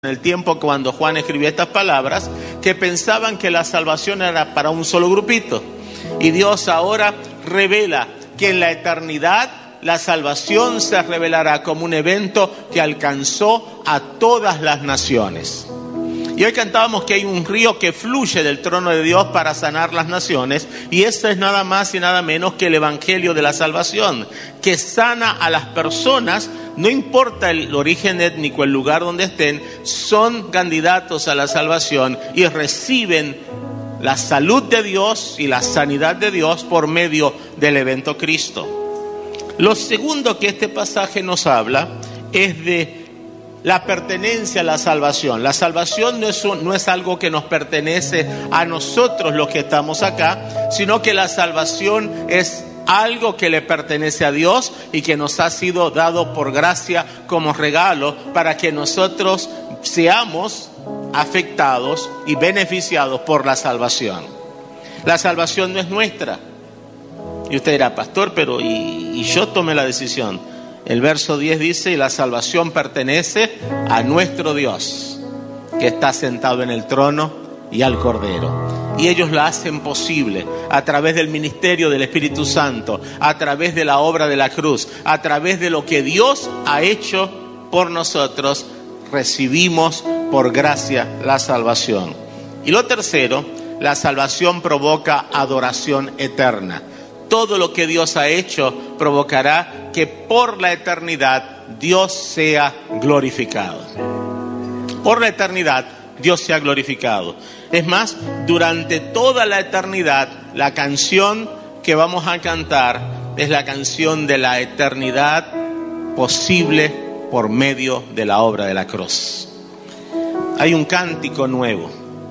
en el tiempo cuando Juan escribió estas palabras, que pensaban que la salvación era para un solo grupito. Y Dios ahora revela que en la eternidad la salvación se revelará como un evento que alcanzó a todas las naciones. Y hoy cantábamos que hay un río que fluye del trono de Dios para sanar las naciones, y eso es nada más y nada menos que el evangelio de la salvación, que sana a las personas, no importa el origen étnico, el lugar donde estén, son candidatos a la salvación y reciben la salud de Dios y la sanidad de Dios por medio del evento Cristo. Lo segundo que este pasaje nos habla es de la pertenencia a la salvación. La salvación no es algo que nos pertenece a nosotros los que estamos acá, sino que la salvación es algo que le pertenece a Dios y que nos ha sido dado por gracia como regalo para que nosotros seamos afectados y beneficiados por la salvación. La salvación no es nuestra. Y usted dirá, pastor, pero y yo tomé la decisión. El verso 10 dice, y la salvación pertenece a nuestro Dios, que está sentado en el trono, y al Cordero. Y ellos la hacen posible a través del ministerio del Espíritu Santo, a través de la obra de la cruz, a través de lo que Dios ha hecho por nosotros, recibimos por gracia la salvación. Y lo tercero, la salvación provoca adoración eterna. Todo lo que Dios ha hecho provocará que por la eternidad Dios sea glorificado. Por la eternidad Dios sea glorificado. Es más, durante toda la eternidad, la canción que vamos a cantar es la canción de la eternidad posible por medio de la obra de la cruz. Hay un cántico nuevo,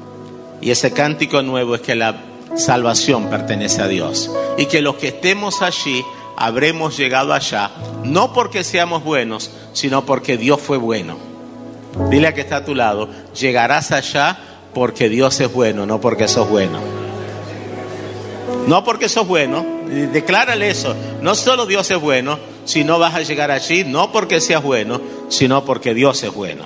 y ese cántico nuevo es que la salvación pertenece a Dios y que los que estemos allí habremos llegado allá no porque seamos buenos, sino porque Dios fue bueno. Dile a que está a tu lado, llegarás allá porque Dios es bueno, no porque sos bueno. No porque sos bueno, declárale eso. No solo Dios es bueno, sino vas a llegar allí no porque seas bueno, sino porque Dios es bueno.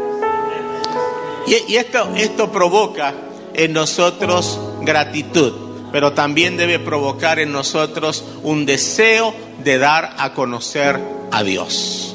Y esto provoca en nosotros gratitud, pero también debe provocar en nosotros un deseo de dar a conocer a Dios.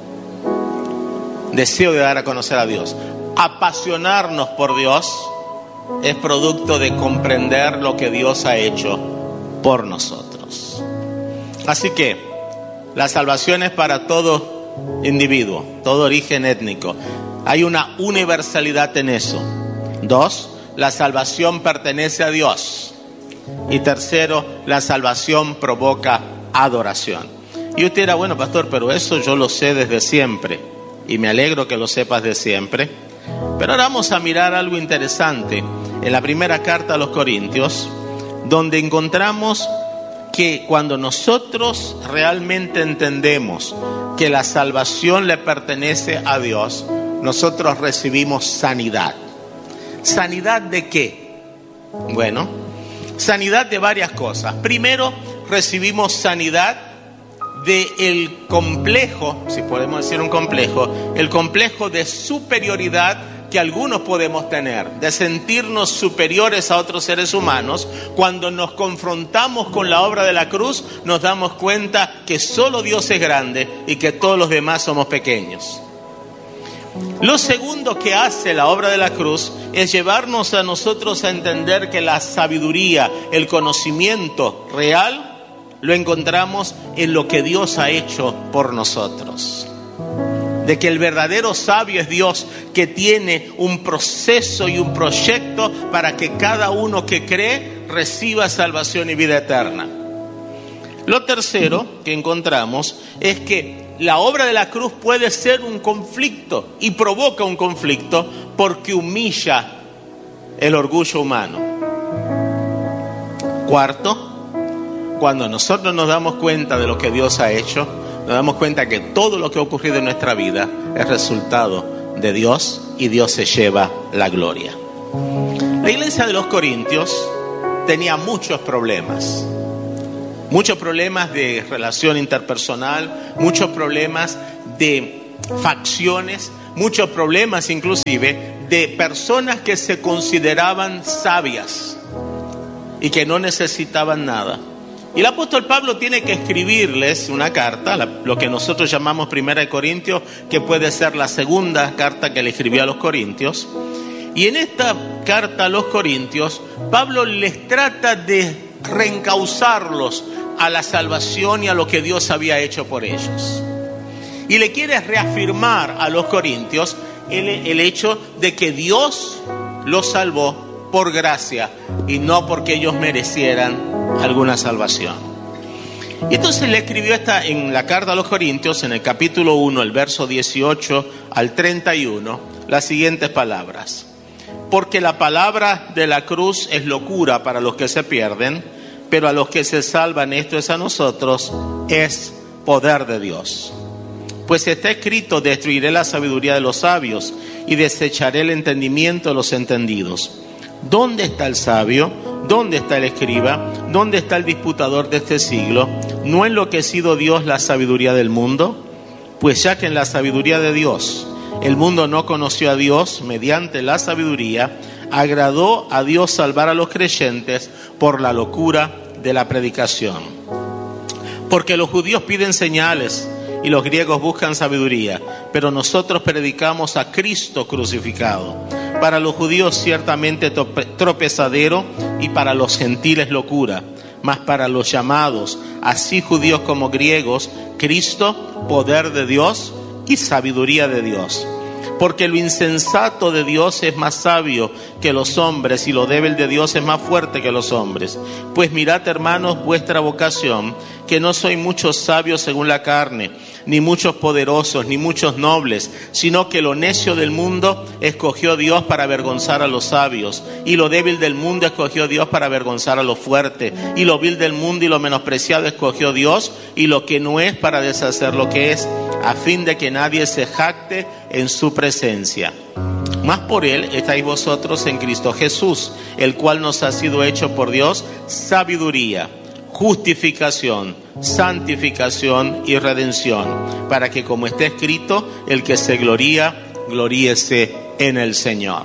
Deseo de dar a conocer a Dios. Apasionarnos por Dios es producto de comprender lo que Dios ha hecho por nosotros. Así que la salvación es para todo individuo, todo origen étnico. Hay una universalidad en eso. 2, la salvación pertenece a Dios. Y tercero, la salvación provoca adoración. Y usted dirá, bueno, pastor, pero eso yo lo sé desde siempre. Y me alegro que lo sepas de siempre. Pero ahora vamos a mirar algo interesante en la primera carta a los Corintios, donde encontramos que cuando nosotros realmente entendemos que la salvación le pertenece a Dios, nosotros recibimos sanidad. ¿Sanidad de qué? Bueno, sanidad de varias cosas. Primero, recibimos sanidad del complejo, si podemos decir un complejo, el complejo de superioridad que algunos podemos tener, de sentirnos superiores a otros seres humanos. Cuando nos confrontamos con la obra de la cruz, nos damos cuenta que solo Dios es grande y que todos los demás somos pequeños. Lo segundo que hace la obra de la cruz es llevarnos a nosotros a entender que la sabiduría, el conocimiento real, lo encontramos en lo que Dios ha hecho por nosotros. De que el verdadero sabio es Dios, que tiene un proceso y un proyecto para que cada uno que cree reciba salvación y vida eterna. Lo tercero que encontramos es que la obra de la cruz puede ser un conflicto y provoca un conflicto porque humilla el orgullo humano. Cuarto, cuando nosotros nos damos cuenta de lo que Dios ha hecho, nos damos cuenta que todo lo que ha ocurrido en nuestra vida es resultado de Dios y Dios se lleva la gloria. La iglesia de los Corintios tenía muchos problemas de relación interpersonal, muchos problemas de facciones, muchos problemas inclusive de personas que se consideraban sabias y que no necesitaban nada. Y el apóstol Pablo tiene que escribirles una carta, lo que nosotros llamamos Primera de Corintios, que puede ser la segunda carta que le escribió a los Corintios. Y en esta carta a los Corintios, Pablo les trata de reencauzarlos a la salvación y a lo que Dios había hecho por ellos. Y le quiere reafirmar a los Corintios el hecho de que Dios los salvó por gracia y no porque ellos merecieran alguna salvación. Y entonces le escribió en la carta a los Corintios, en el capítulo 1, el verso 18 al 31, las siguientes palabras: porque la palabra de la cruz es locura para los que se pierden, pero a los que se salvan, esto es a nosotros, es poder de Dios. Pues está escrito: destruiré la sabiduría de los sabios y desecharé el entendimiento de los entendidos. ¿Dónde está el sabio? ¿Dónde está el escriba? ¿Dónde está el disputador de este siglo? ¿No ha enloquecido Dios la sabiduría del mundo? Pues ya que en la sabiduría de Dios el mundo no conoció a Dios, mediante la sabiduría agradó a Dios salvar a los creyentes por la locura de la predicación. Porque los judíos piden señales y los griegos buscan sabiduría, pero nosotros predicamos a Cristo crucificado. Para los judíos ciertamente tropezadero y para los gentiles locura, mas para los llamados, así judíos como griegos, Cristo, poder de Dios y sabiduría de Dios. Porque lo insensato de Dios es más sabio que los hombres y lo débil de Dios es más fuerte que los hombres. Pues mirad, hermanos, vuestra vocación, que no sois muchos sabios según la carne, ni muchos poderosos, ni muchos nobles, sino que lo necio del mundo escogió Dios para avergonzar a los sabios, y lo débil del mundo escogió Dios para avergonzar a lo fuerte, y lo vil del mundo y lo menospreciado escogió Dios, y lo que no es para deshacer lo que es, a fin de que nadie se jacte en su presencia. Mas por él estáis vosotros en Cristo Jesús, el cual nos ha sido hecho por Dios sabiduría, justificación, santificación y redención, para que, como está escrito, el que se gloría, gloríese en el Señor.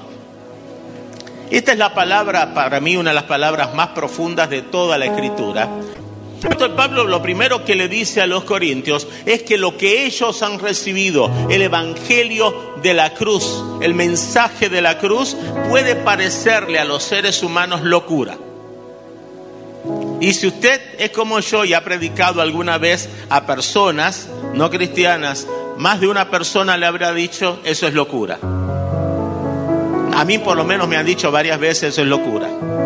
Esta es la palabra, para mí, una de las palabras más profundas de toda la Escritura. El apóstol Pablo lo primero que le dice a los corintios es que lo que ellos han recibido, el evangelio de la cruz, el mensaje de la cruz, puede parecerle a los seres humanos locura. Y si usted es como yo y ha predicado alguna vez a personas no cristianas, más de una persona le habrá dicho: eso es locura. A mí por lo menos me han dicho varias veces: eso es locura.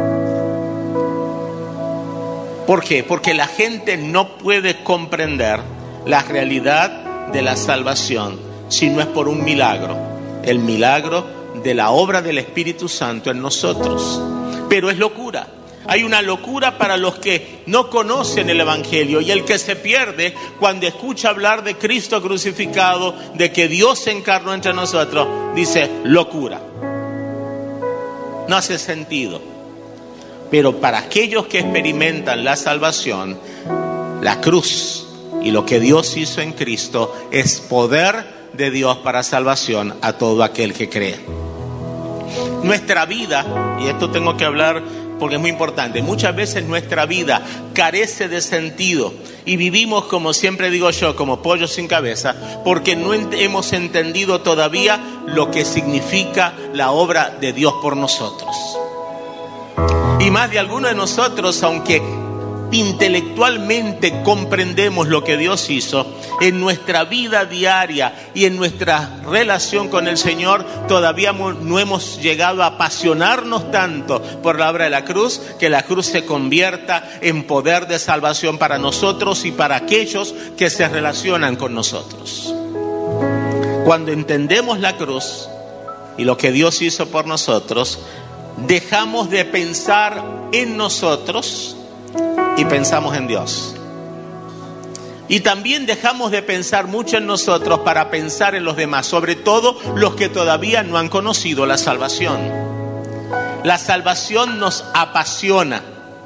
¿Por qué? Porque la gente no puede comprender la realidad de la salvación si no es por un milagro, el milagro de la obra del Espíritu Santo en nosotros. Pero es locura. Hay una locura para los que no conocen el Evangelio, y el que se pierde cuando escucha hablar de Cristo crucificado, de que Dios se encarnó entre nosotros, dice: locura. No hace sentido. Pero para aquellos que experimentan la salvación, la cruz y lo que Dios hizo en Cristo es poder de Dios para salvación a todo aquel que cree. Nuestra vida, y esto tengo que hablar porque es muy importante, muchas veces nuestra vida carece de sentido y vivimos, como siempre digo yo, como pollos sin cabeza, porque no hemos entendido todavía lo que significa la obra de Dios por nosotros. Y más de alguno de nosotros, aunque intelectualmente comprendemos lo que Dios hizo, en nuestra vida diaria y en nuestra relación con el Señor todavía no hemos llegado a apasionarnos tanto por la obra de la cruz, que la cruz se convierta en poder de salvación para nosotros y para aquellos que se relacionan con nosotros. Cuando entendemos la cruz y lo que Dios hizo por nosotros, dejamos de pensar en nosotros y pensamos en Dios. Y también dejamos de pensar mucho en nosotros para pensar en los demás, sobre todo los que todavía no han conocido la salvación. La salvación nos apasiona.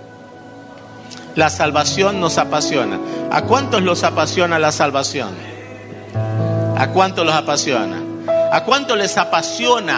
La salvación nos apasiona. ¿A cuántos los apasiona la salvación? ¿A cuántos los apasiona? ¿A cuánto les apasiona